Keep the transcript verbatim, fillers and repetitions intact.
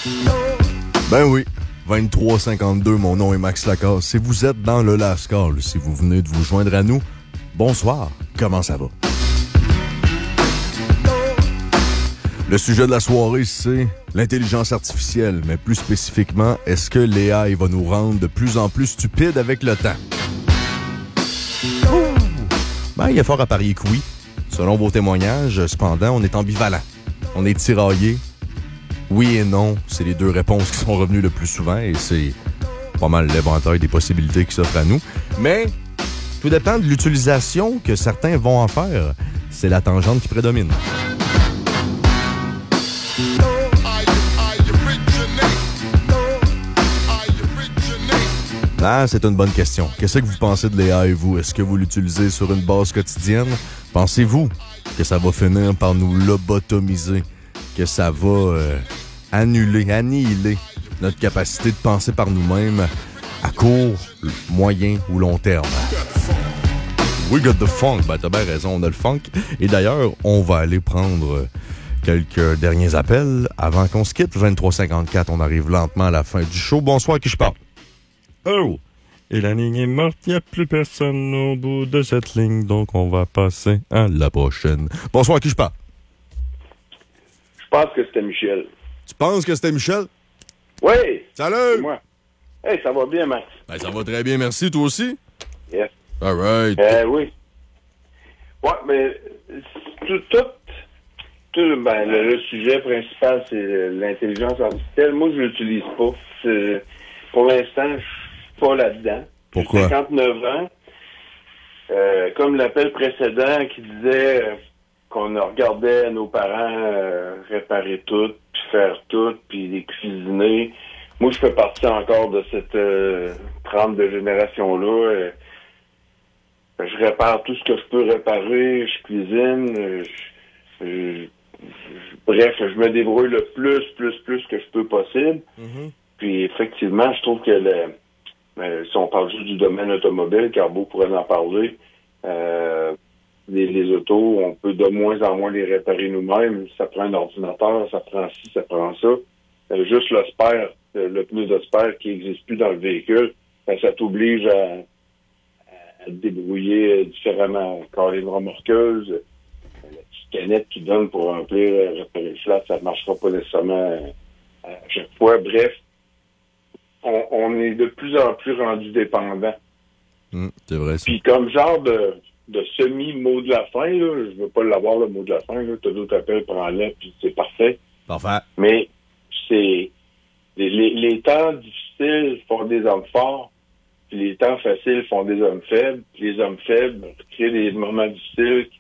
Ben oui, vingt-trois cinquante-deux, mon nom est Max Lacasse. Si vous êtes dans le Lascar, si vous venez de vous joindre à nous, bonsoir, comment ça va? Le sujet de la soirée, c'est l'intelligence artificielle, mais plus spécifiquement, est-ce que l'A I va nous rendre de plus en plus stupides avec le temps? Ben, il y a fort à parier que oui. Selon vos témoignages, cependant, on est ambivalent. On est tiraillé. Oui et non, c'est les deux réponses qui sont revenues le plus souvent et c'est pas mal l'éventail des possibilités qui s'offrent à nous. Mais tout dépend de l'utilisation que certains vont en faire. C'est la tangente qui prédomine. Ah, c'est une bonne question. Qu'est-ce que vous pensez de l'A I, vous? Est-ce que vous l'utilisez sur une base quotidienne? Pensez-vous que ça va finir par nous lobotomiser? Que ça va euh, annuler, annihiler notre capacité de penser par nous-mêmes à court, moyen ou long terme? We got the funk. Ben, t'as bien raison, on a le funk. Et d'ailleurs, on va aller prendre quelques derniers appels avant qu'on se quitte. vingt-trois cinquante-quatre, on arrive lentement à la fin du show. Bonsoir, à qui je parle? Oh! Et la ligne est morte, il n'y a plus personne au bout de cette ligne, donc on va passer à la prochaine. Bonsoir, à qui je parle? Je pense que c'était Michel. Tu penses que c'était Michel? Oui! Salut! C'est moi. Hey, ça va bien, Max? Ben, ça va très bien, merci. Toi aussi? Yes. All right. Euh, oui. Ouais, mais tout, tout, tout ben, le, le sujet principal, c'est l'intelligence artificielle. Moi, je l'utilise pas. C'est, pour l'instant, je suis pas là-dedans. Pourquoi? J'ai cinquante-neuf ans. Euh, comme l'appel précédent qui disait euh, qu'on regardait nos parents euh, réparer tout, puis faire tout, puis les cuisiner. Moi, je fais partie encore de cette euh, trempe de génération-là. Euh, je répare tout ce que je peux réparer, je cuisine, euh, je, je, je, bref, je me débrouille le plus, plus, plus que je peux possible. Mm-hmm. Puis effectivement, je trouve que le, euh, si on parle juste du domaine automobile, Carbo pourrait en parler, euh, les, les autos, on peut de moins en moins les réparer nous-mêmes. Ça prend un ordinateur, ça prend ci, ça prend ça. Euh, juste le spare, euh, le pneu de spare qui n'existe plus dans le véhicule, ben, ça t'oblige à, à te débrouiller différemment. Quand une remorqueuse, la petite canette qui donne pour remplir, euh, réparer le flat, ça ne marchera pas nécessairement euh, à chaque fois. Bref, on, on est de plus en plus rendu dépendant. Mmh, c'est vrai, ça. Puis comme genre de, de semi-mot de la fin, là, je veux pas l'avoir, le mot de la fin, là, t'as d'autres appels, prends-le, puis c'est parfait. Parfait. Mais c'est les, les, les temps difficiles font des hommes forts, puis les temps faciles font des hommes faibles, puis les hommes faibles créent des moments difficiles qui